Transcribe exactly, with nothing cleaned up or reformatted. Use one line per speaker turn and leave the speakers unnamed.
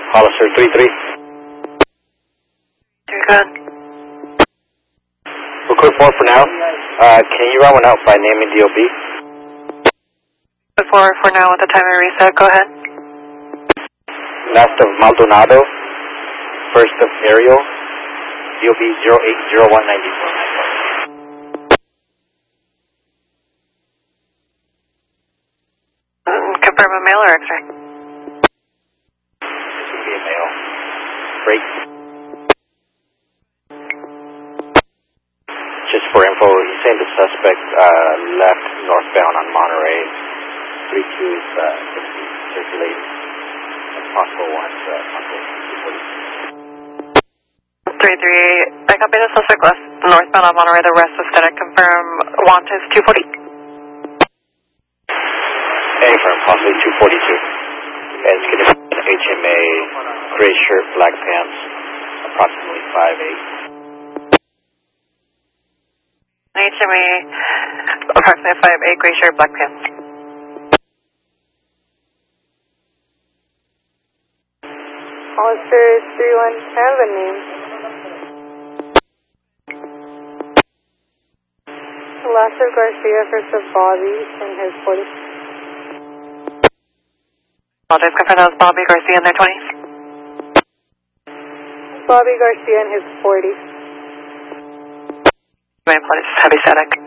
Hollister three three.
You're good.
Recruit four for now. Uh, can you run one out by name and D O B?
Before, for now, at the time of reset, go ahead.
Last of Maldonado, first of Ariel, D O B zero eight zero one nine four.
Mm, confirm a mail or X-ray?
This would be a mail. Break. Just for info, he's saying the suspect uh, left northbound on Monterey. three two is uh, circulating. Possible ones, uh, possible two forty.
three three, I copy the suspect left northbound on Monterey, the rest is static. Confirm want is two forty.
A firm, possibly two forty-two. And it's going to be H M A, gray shirt, black pants, approximately five eight.
H M A, approximately five eight, gray shirt, black pants.
Hollister three one, can I have a name? Last of Garcia, first of Bobby, in his forty.
Apologize, confirm that was Bobby Garcia in their twenties.
Bobby Garcia in his forty.
My apologies, heavy static.